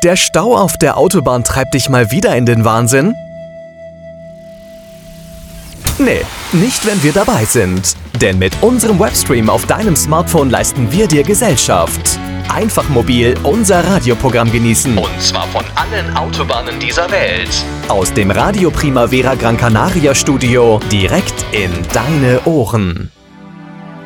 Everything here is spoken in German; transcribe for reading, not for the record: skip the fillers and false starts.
Der Stau auf der Autobahn treibt dich mal wieder in den Wahnsinn? Nee, nicht wenn wir dabei sind. Denn mit unserem Webstream auf deinem Smartphone leisten wir dir Gesellschaft. Einfach mobil unser Radioprogramm genießen. Und zwar von allen Autobahnen dieser Welt. Aus dem Radio Primavera Gran Canaria Studio direkt in deine Ohren.